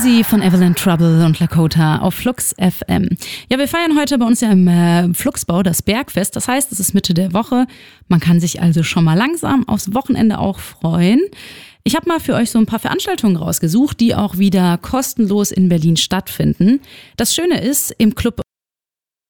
Easy von Evelyn Trouble und Lakota auf Flux FM. Ja, wir feiern heute bei uns ja im Fluxbau das Bergfest. Das heißt, es ist Mitte der Woche. Man kann sich also schon mal langsam aufs Wochenende auch freuen. Ich habe mal für euch so ein paar Veranstaltungen rausgesucht, die auch wieder kostenlos in Berlin stattfinden. Das Schöne ist, im Club